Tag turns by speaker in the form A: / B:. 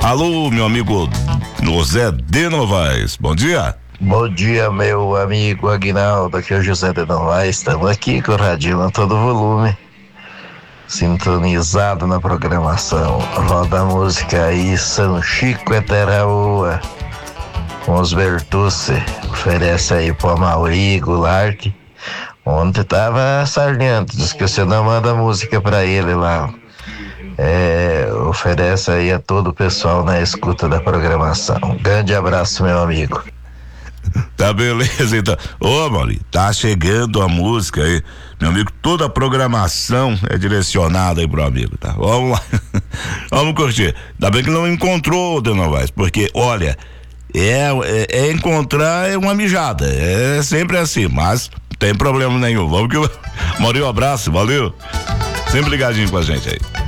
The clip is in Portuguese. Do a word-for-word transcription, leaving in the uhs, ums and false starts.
A: Alô, meu amigo José de Novaes, bom dia.
B: Bom dia, meu amigo Aguinaldo, aqui é o José de Novaes, estamos aqui com o radinho a todo volume, sintonizado na programação. Roda a música aí, São Chico é Terraúa, com os Bertucci, oferece aí pro Amaury Goulart. Ontem tava sarneando, diz que você não manda música pra ele lá. É, oferece aí a todo o pessoal na escuta da programação. Um grande abraço, meu amigo.
A: Tá beleza, então. Ô, Mauri, tá chegando a música aí. Meu amigo, toda a programação é direcionada aí pro amigo, tá? Vamos lá. Vamos curtir. Ainda bem que não encontrou o De Novaes, porque, olha, é, é, é encontrar uma mijada. É sempre assim, mas não tem problema nenhum. Vamos que. Mauri, um abraço, valeu. Sempre ligadinho com a gente aí.